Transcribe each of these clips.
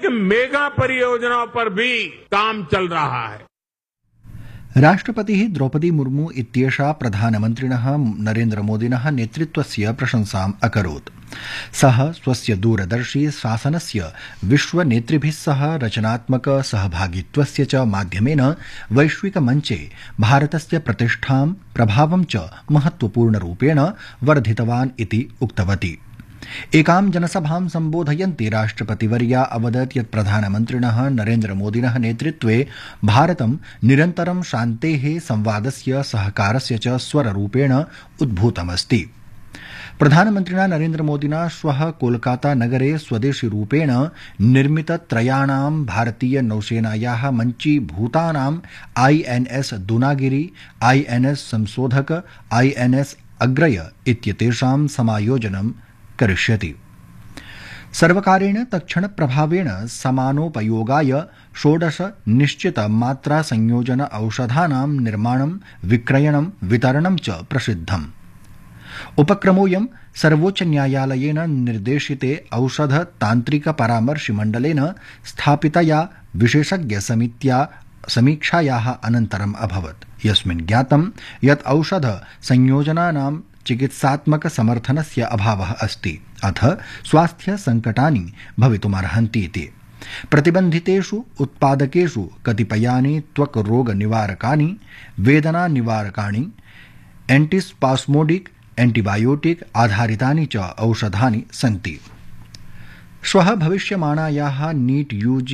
Mega परियोजनाओं पर भी काम चल रहा है। राष्ट्रपतिः द्रौपदी मुर्मू इत्येषा प्रधानमन्त्रिणः नरेन्द्रमोदिनः नेतृत्वस्य प्रशंसाम् अकरोत्। सः स्वस्य दूरदर्शी शासनस्य विश्वनेतृभिः सह रचनात्मक सहभागित्वस्य च माध्यमेन वैश्विकमञ्चे भारतस्य प्रतिष्ठां प्रभावं च महत्वपूर्णरूपेण वर्धितवान् इति उक्तवती। एकां जनसभां सम्बोधयन्ती राष्ट्रपतिवर्या अवदत् यत् प्रधानमन्त्रिणः नरेन्द्रमोदिनः नेतृत्वे भारतं निरन्तरं शान्तेः संवादस्य सहकारस्य च स्वररूपेण उद्भूतमस्ति। प्रधानमन्त्रिणा नरेन्द्रमोदिना श्वः कोलकाता नगरे स्वदेशीरूपेण निर्मितत्रयाणां भारतीय नौसेनायाः मञ्चीभूतानां INS दूनागिरी, INS संशोधक, INS अग्रय इत्येतेषां समायोजनं करिष्यति। सर्वकारेण तत्क्षणप्रभावेण समानोपयोगाय 16 निश्चित मात्रा संयोजन औषधानां निर्माणं, विक्रयणं, वितरणं च प्रसिद्धम्। उपक्रमोऽयं सर्वोच्चन्यायालयेन निर्देशिते औषध तान्त्रिक परामर्शिमण्डलेन स्थापितया विशेषज्ञसमित्या समीक्षायाः अनन्तरम् अभवत्, यस्मिन् ज्ञातं यत् औषध संयोजनानां चिकित्सात्मक समर्थनस्य अभावः अस्ति, अथ स्वास्थ्य संकटानि भवितुमर्हन्ति इति। प्रतिबन्धितेषु उत्पादकेषु कतिपयानि त्वक् रोग निवारकानि, वेदना निवारकाणि, एंटीस्पास्मोडिक, एंटीबायोटिक आधारितानि च औषधानि सन्ति। श्वः भविष्यमाणायाः नीट UG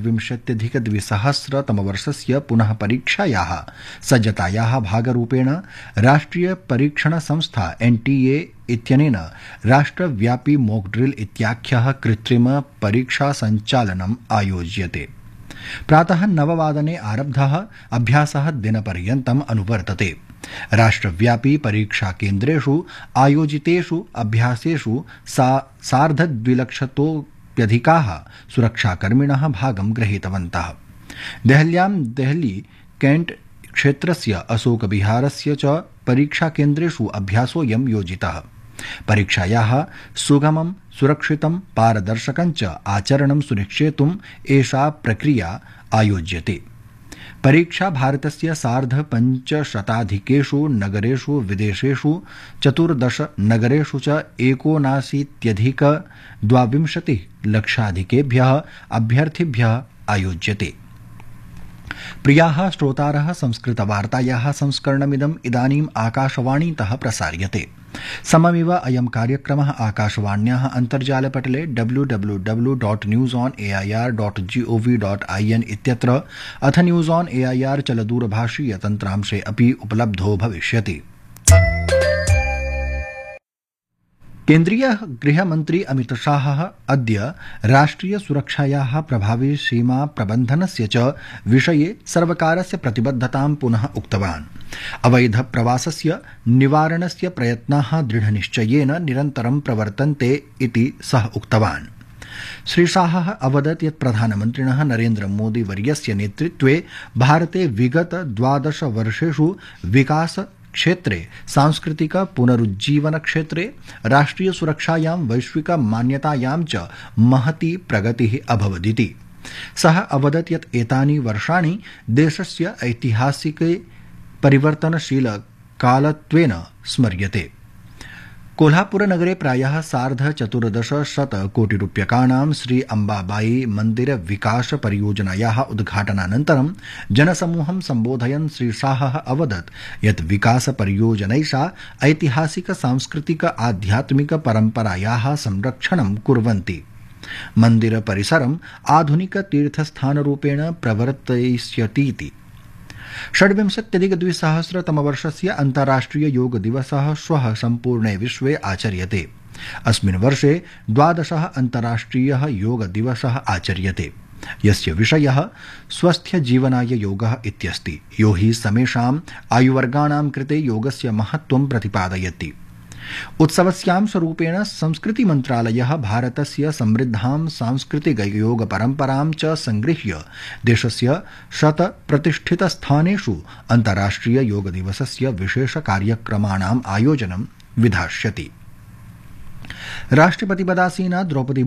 2026 तमवर्षस्य पुनः परीक्षायाः सज्जतायाः भागरूपेण राष्ट्रिय परीक्षण संस्था NTA इत्यनेन राष्ट्रव्यापी मॉक ड्रिल इत्याख्यः कृत्रिम परीक्षा सञ्चालनम् आयोज्यते। प्रातः 9 वादने आरब्धः अभ्यासः दिनपर्यन्तम् अनुवर्तते। राष्ट्रव्यापी परीक्षा केन्द्रेषु आयोजितेषु अभ्यासेषु 2,50,000 सुरक्षाकर्मिणः भागं गृहीतवन्तः। देहल्यां देहली कैंट क्षेत्रस्य अशोक विहारस्य च परीक्षा केन्द्रेषु अभ्यासोऽयं योजितः। परीक्षायाः सुगमं, सुरक्षितं, पारदर्शकं च आचरणं सुनिश्चेतुम् एषा प्रक्रिया आयोज्यते। परीक्षा भारतस्य 550 नगरेषु, विदेशेषु 14 नगरेषु च 79,22 लक्षाधिकेभ्यः अभ्यर्थिभ्यः आयोज्यते। प्रियाः श्रोतारः, संस्कृतवार्तायाः संस्करणमिदम् इदानीम् आकाशवाणीतः प्रसार्यते। सममिव अयं कार्यक्रमः आकाशवाण्याः अन्तर्जालपटले www.newsonair.gov.in इत्यत्र अथ न्यूज़ ऑन एआईआर चलदूरभाषीय तन्त्रांशे अपि उपलब्धो भविष्यति। केन्द्रीय गृहमन्त्री अमित शाहः अद्य राष्ट्रिय सुरक्षायाः प्रभावी सीमा प्रबन्धनस्य च विषये सर्वकारस्य प्रतिबद्धतां पुनः उक्तवान्। अवैध प्रवासस्य निवारणस्य प्रयत्नाः दृढनिश्चयेन निरन्तरं प्रवर्तन्ते इति सः उक्तवान्। श्रीशाहः अवदत् यत् प्रधानमन्त्रिणः नरेन्द्रमोदी वर्यस्य नेतृत्वे भारते विगत 12 वर्षेषु विकास क्षेत्रे, सांस्कृतिक पुनरुज्जीवन क्षेत्रे, राष्ट्रिय सुरक्षायां, वैश्विक मान्यतायां च महती प्रगतिः अभवदिति। सः अवदत् यत् एतानि वर्षाणि देशस्य ऐतिहासिके परिवर्तनशील कालत्वेन स्मर्यते। कोल्हापुरनगरे प्रायः 14,500 कोटिरूप्यकाणां श्री अम्बाबाई मन्दिर विकास परियोजनायाः उद्घाटनानन्तरं जनसमूहं सम्बोधयन् श्रीशाहः अवदत् यत् विकास परियोजनैषा ऐतिहासिक सांस्कृतिक आध्यात्मिक परम्परायाः संरक्षणं कुर्वन्ति। मन्दिर परिसरम् आधुनिक तीर्थस्थानरूपेण प्रवर्तयिष्यतीति। 26,200 तमवर्षस्य अन्ताराष्ट्रिय योग दिवसः श्वः सम्पूर्णे विश्वे आचर्यते। अस्मिन् वर्षे 12 अन्ताराष्ट्रियः योग दिवसः आचर्यते, यस्य विषयः स्वस्थ्य जीवनाय योगः इत्यस्ति, यो हि समेषाम् आयुवर्गाणां कृते योगस्य महत्त्वं प्रतिपादयति। उत्सवस्यां स्वरूपेण संस्कृति मन्त्रालयः भारतस्य समृद्धां सांस्कृतिक योग परम्परां च संगृह्य देशस्य 100 प्रतिष्ठितस्थानेषु अन्ताराष्ट्रिय योग दिवसस्य विशेष कार्यक्रमाणाम् आयोजनं विधास्यति। राष्ट्रपतिपदासीना द्रौपदी